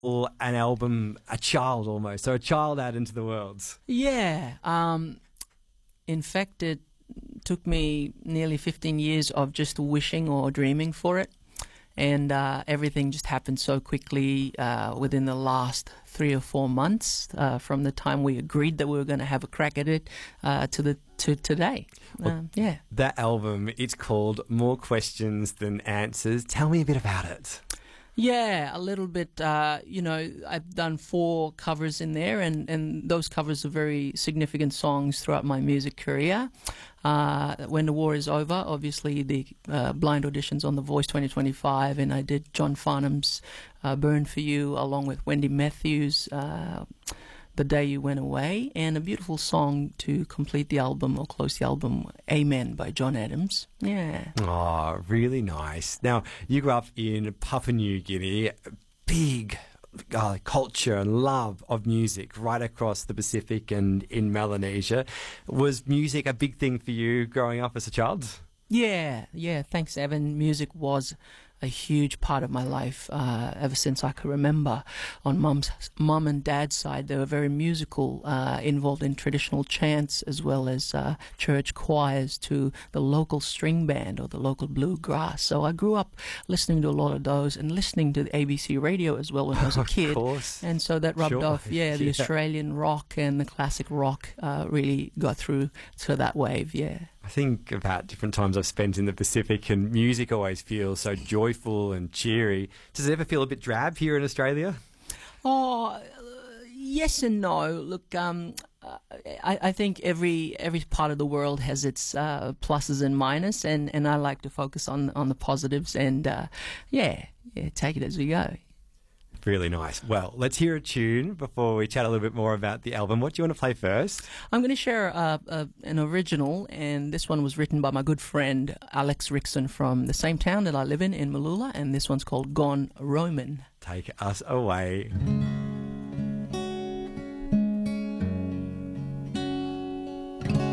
an album a child almost, so a child out into the world. Yeah. In fact, it took me nearly 15 years of just wishing or dreaming for it. And everything just happened so quickly within the last 3 or 4 months from the time we agreed that we were going to have a crack at it to today. Yeah. That album, it's called More Questions Than Answers. Tell me a bit about it. Yeah, a little bit. I've done 4 covers in there, and those covers are very significant songs throughout my music career. When the War Is Over, obviously the blind auditions on The Voice 2025, and I did John Farnham's Burn For You along with Wendy Matthews, The Day You Went Away, and a beautiful song to complete the album or close the album, Amen by John Adams. Yeah. Oh, really nice. Now, you grew up in Papua New Guinea, big culture and love of music right across the Pacific and in Melanesia. Was music a big thing for you growing up as a child? Yeah. Thanks, Evan. Music was a huge part of my life ever since I can remember. On mum and dad's side, they were very musical, involved in traditional chants as well as church choirs to the local string band or the local bluegrass. So I grew up listening to a lot of those and listening to the ABC radio as well when I was a kid. Of course. And so that rubbed off. Yeah, the Australian rock and the classic rock really got through to that wave, yeah. I think about different times I've spent in the Pacific, and music always feels so joyful and cheery. Does it ever feel a bit drab here in Australia? Oh, yes and no. Look, I think every part of the world has its pluses and minuses, and I like to focus on the positives, and take it as we go. Really nice. Well, let's hear a tune before we chat a little bit more about the album. What do you want to play first? I'm going to share an original, and this one was written by my good friend Alex Rickson from the same town that I live in Mooloolah, and this one's called Gone Roman. Take us away.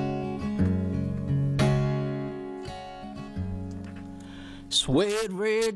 Sweat red